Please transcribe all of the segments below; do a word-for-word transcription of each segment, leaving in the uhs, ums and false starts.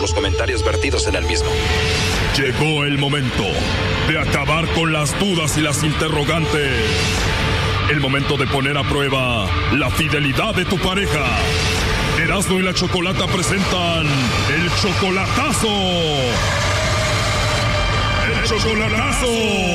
los comentarios vertidos en el mismo. Llegó el momento de acabar con las dudas y las interrogantes. El momento de poner a prueba la fidelidad de tu pareja. Erasmo y la Chocolata presentan el chocolatazo. ¡El chocolatazo!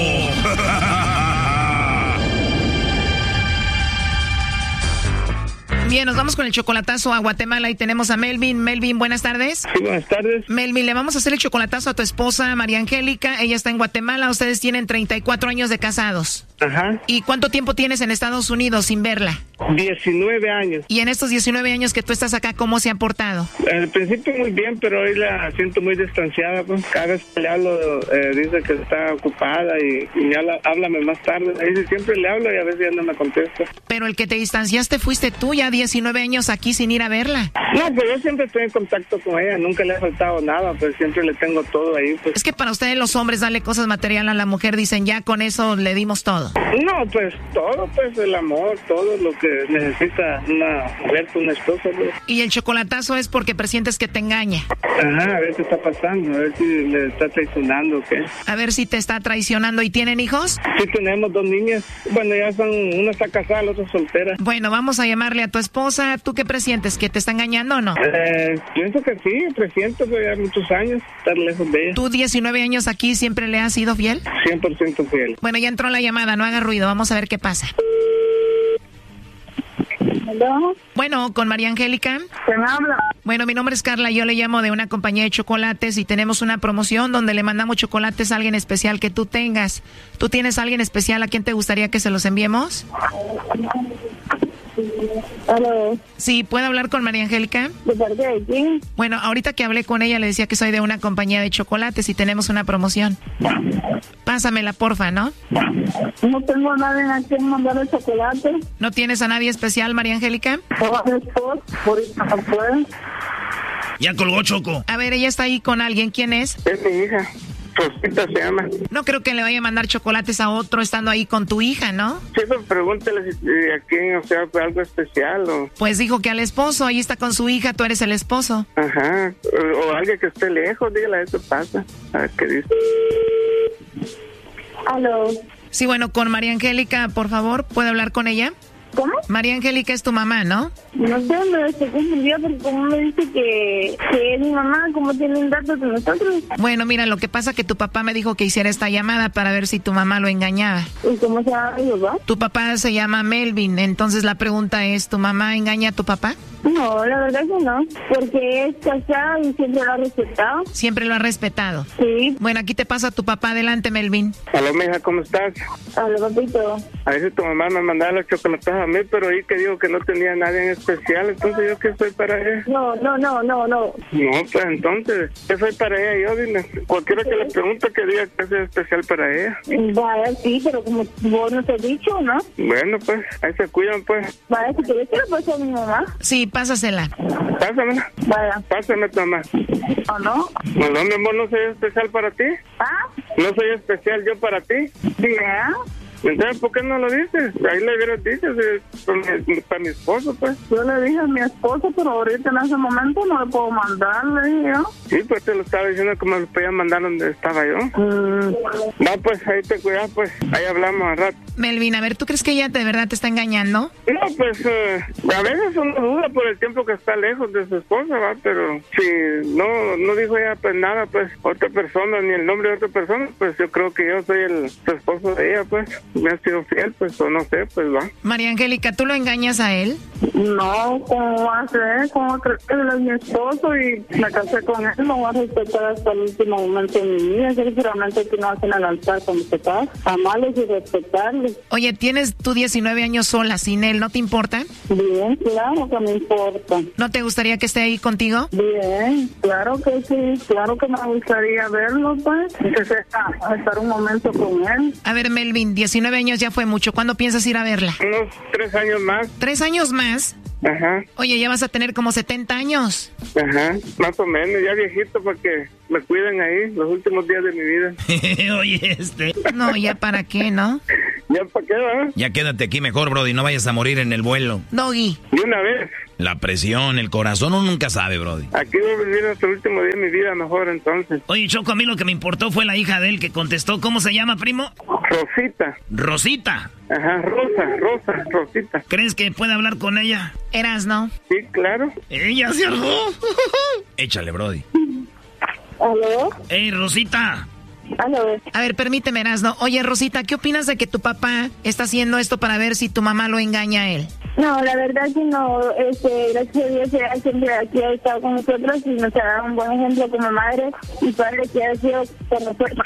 Bien, nos vamos con el chocolatazo a Guatemala y tenemos a Melvin. Melvin, buenas tardes. Sí, buenas tardes. Melvin, le vamos a hacer el chocolatazo a tu esposa, María Angélica. Ella está en Guatemala. Ustedes tienen treinta y cuatro años de casados. Ajá. ¿Y cuánto tiempo tienes en Estados Unidos sin verla? diecinueve años. Y en estos diecinueve años que tú estás acá, ¿cómo se han portado? Al principio muy bien, pero hoy la siento muy distanciada. Pues cada vez que le hablo, eh, dice que está ocupada y, y me habla, háblame más tarde. Dice, siempre le hablo y a veces ya no me contesta. Pero el que te distanciaste fuiste tú, ya diecinueve años aquí sin ir a verla. No, pues yo siempre estoy en contacto con ella, nunca le ha faltado nada, pues siempre le tengo todo ahí. Pues. Es que para ustedes los hombres darle cosas materiales a la mujer, dicen, ya con eso le dimos todo. No, pues todo, pues el amor, todo lo que necesita una mujer, una esposa. Pues. Y el chocolatazo es porque presientes que te engaña. Ajá, a ver qué está pasando, a ver si le está traicionando o qué. A ver si te está traicionando. ¿Y tienen hijos? Sí, tenemos dos niñas. Bueno, ya son, una está casada, la otra soltera. Bueno, vamos a llamarle a tu esposa. ¿Tú qué presientes? ¿Que te está engañando o no? Eh, pienso que sí, presiento que ya muchos años estar lejos de ella. ¿Tú diecinueve años aquí siempre le has sido fiel? cien por ciento fiel. Bueno, ya entró la llamada, no haga ruido, vamos a ver qué pasa. ¿Aló? Bueno, con María Angélica. ¿Quién habla? Bueno, mi nombre es Carla, yo le llamo de una compañía de chocolates y tenemos una promoción donde le mandamos chocolates a alguien especial que tú tengas. ¿Tú tienes a alguien especial a quien te gustaría que se los enviemos? ¿Aló? Sí, ¿puedo hablar con María Angélica? ¿De parte de quién? Bueno, ahorita que hablé con ella le decía que soy de una compañía de chocolates y tenemos una promoción. Pásamela, porfa, ¿no? No tengo a nadie a quien mandar el chocolate. ¿No tienes a nadie especial, María Angélica? ¿O a mi esposo? Ahorita no puede. Ya colgó, Choco. A ver, ella está ahí con alguien. ¿Quién es? Es mi hija. Rosita se llama. No creo que le vaya a mandar chocolates a otro estando ahí con tu hija, ¿no? Sí, pues pregúntale si a quién, o sea, fue algo especial o... Pues dijo que al esposo, ahí está con su hija, tú eres el esposo. Ajá, o, o alguien que esté lejos, dígale, eso pasa. A ver qué dice. ¿Aló? Sí, bueno, con María Angélica, por favor, ¿puedo hablar con ella? ¿Cómo? María Angélica es tu mamá, ¿no? No sé, me estoy confundida porque como me dice que, que es mi mamá, ¿cómo tienen datos de nosotros? Bueno, mira, lo que pasa es que tu papá me dijo que hiciera esta llamada para ver si tu mamá lo engañaba. ¿Y cómo se llama mi papá? Tu papá se llama Melvin, entonces la pregunta es, ¿tu mamá engaña a tu papá? No, la verdad que no, porque es casada y siempre lo ha respetado. Siempre lo ha respetado. Sí. Bueno, aquí te pasa tu papá, adelante, Melvin. Aló, mija, ¿cómo estás? Hola, papito. A veces tu mamá me mandaba los chocolates a mí, pero ahí que digo que no tenía nadie en especial, entonces yo qué soy para ella. No, no, no, no, no. No, pues entonces, ¿qué soy para ella? Yo dime, cualquiera que le pregunte que diga que soy especial para ella. Vaya, sí, pero como vos no te has dicho, ¿no? Bueno, pues, ahí se cuidan, pues. Vaya, si quieres que le pase a mi mamá. Sí, pásasela. Pásamela. Vaya. Pásame tu mamá. ¿O no? No, no, mi amor, no soy especial para ti. ¿Ah? No soy especial yo para ti. ¿Ya? Entonces, ¿por qué no lo dices? Ahí le hubieras dicho, si, para, mi, para mi esposo, pues. Yo le dije a mi esposo, pero ahorita en ese momento no le puedo mandar, le dije yo. Sí, pues te lo estaba diciendo que me lo podía mandar donde estaba yo. Mm. No, pues ahí te cuidas, pues. Ahí hablamos al rato. Melvin, a ver, ¿tú crees que ella de verdad te está engañando? No, pues eh, a veces uno duda por el tiempo que está lejos de su esposa, ¿va? Pero si no no dijo ella pues nada, pues otra persona, ni el nombre de otra persona, pues yo creo que yo soy el su esposo de ella, pues me ha sido fiel, pues o no sé, pues va. María Angélica, ¿tú lo engañas a él? No, ¿cómo va a ser? ¿Cómo crees que él es mi esposo y me casé con él? No voy a respetar hasta el último momento de mi vida. Sinceramente que no hacen al altar con mis papás. Amarles y respetarles. Oye, tienes tú diecinueve años sola sin él, ¿no te importa? Bien, claro que me importa. ¿No te gustaría que esté ahí contigo? Bien, claro que sí, claro que me gustaría verlo, pues, que sea, estar un momento con él. A ver, Melvin, diecinueve años ya fue mucho, ¿cuándo piensas ir a verla? Unos tres años más. ¿Tres años más? Ajá. Oye, ya vas a tener como setenta años. Ajá, más o menos, ya viejito para que me cuiden ahí los últimos días de mi vida. Oye, este. No, ya para qué, ¿no? ¿Ya para qué, va? Ya quédate aquí mejor, Brody, no vayas a morir en el vuelo. Doggy. De una vez. La presión, el corazón, uno nunca sabe, Brody. Aquí voy a vivir hasta el último día de mi vida mejor, entonces. Oye, Choco, a mí lo que me importó fue la hija de él que contestó. ¿Cómo se llama, primo? Rosita. Rosita. Ajá, Rosa, Rosa, Rosita. ¿Crees que puede hablar con ella? Eras, ¿no? Sí, claro. Ella se armó. Échale, Brody. ¿Aló? Ey, Rosita. ¿Aló? A ver, permíteme, Erasno. Oye, Rosita, ¿qué opinas de que tu papá está haciendo esto para ver si tu mamá lo engaña a él? No, la verdad que no, este, gracias a Dios, ella siempre aquí ha estado con nosotros y nos ha dado un buen ejemplo como madre y padre que ha sido con nosotros.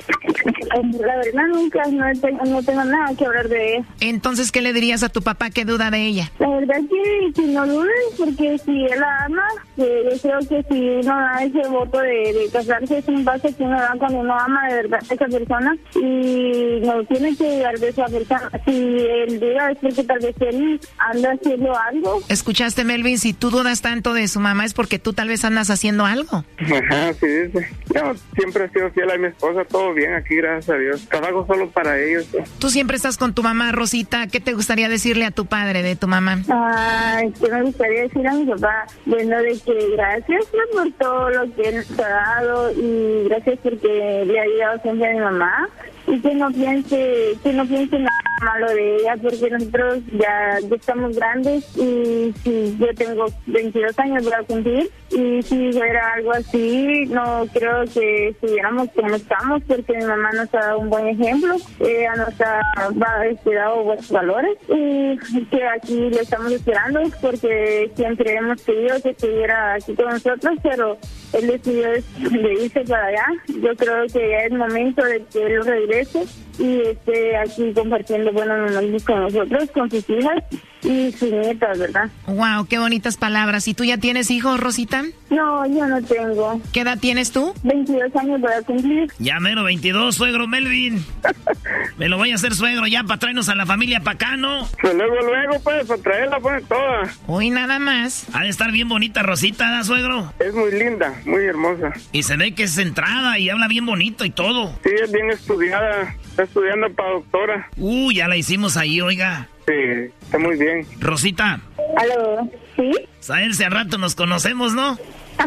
La verdad nunca, no tengo, no tengo nada que hablar de ella. Entonces, ¿qué le dirías a tu papá que duda de ella? La verdad que, que no dudes, porque si él la ama, eh, yo creo que si uno da ese voto de, de casarse es un paso que uno da cuando uno ama de verdad a esa persona y no tiene que dudar de esa persona. Si él duda es porque tal vez él anda haciendo algo. ¿Escuchaste, Melvin? Si tú dudas tanto de su mamá es porque tú tal vez andas haciendo algo. Ajá, sí dice. Yo siempre he sido fiel a mi esposa, todo bien aquí, gracias a Dios. Trabajo solo para ellos. ¿Sí? Tú siempre estás con tu mamá, Rosita. ¿Qué te gustaría decirle a tu padre de tu mamá? Ay, que me gustaría decir a mi papá, bueno, de que gracias por todo lo que él nos ha dado y gracias porque le ha ayudado siempre a mi mamá. Y que no piense, que no piense nada malo de ella, porque nosotros ya, ya estamos grandes y si yo tengo veintidós años voy a cumplir y si fuera algo así, no creo que estuviéramos como estamos, porque mi mamá nos ha dado un buen ejemplo, ella nos ha, ha dado buenos valores y que aquí le estamos esperando porque siempre hemos querido que estuviera aquí con nosotros, pero él decidió de irse para allá. Yo creo que ya es momento de que él regrese y esté aquí compartiendo buenos momentos con nosotros, con sus hijas y sus nietas, ¿verdad? Wow, qué bonitas palabras. ¿Y tú ya tienes hijos, Rosita? No, yo no tengo. ¿Qué edad tienes tú? veintidós años voy a cumplir. Ya mero, veintidós, suegro Melvin. Me lo voy a hacer suegro ya para traernos a la familia para acá, ¿no? Pues luego, luego, pues, para traerla, pues, toda. Hoy nada más. Ha de estar bien bonita Rosita, ¿da, suegro? Es muy linda, muy hermosa. Y se ve que es centrada y habla bien bonito y todo. Sí, es bien estudiada. Está estudiando para doctora. Uh, ya la hicimos ahí, oiga. Sí, está muy bien. Rosita. ¿Aló? ¿Sí? Saberse al rato nos conocemos, ¿no?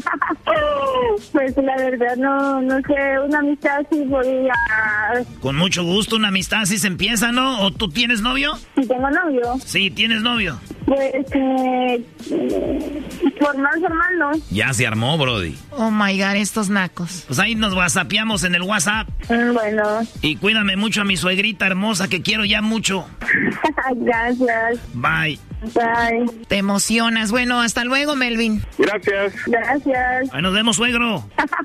Pues la verdad no, no sé, una amistad sí podría... Con mucho gusto, una amistad así se empieza, ¿no? ¿O tú tienes novio? Si tengo novio. Sí, tienes novio. Pues, eh, formal, formal, no. Ya se armó, Brody. Oh my God, estos nacos. Pues ahí nos whatsappeamos en el WhatsApp. Mm, bueno. Y cuídame mucho a mi suegrita hermosa que quiero ya mucho. Gracias. Bye. Bye. Te emocionas. Bueno, hasta luego, Melvin. Gracias. Gracias. Ahí nos vemos, suegro.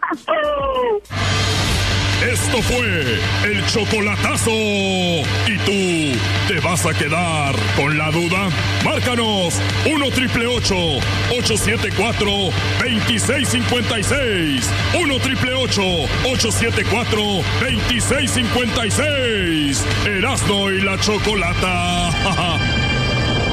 Esto fue el chocolatazo. ¿Y tú te vas a quedar con la duda? Márcanos uno triple ocho, ocho siete cuatro, dos seis cinco seis. uno triple ocho, ocho siete cuatro, dos seis cinco seis. Erasmo y la Chocolata.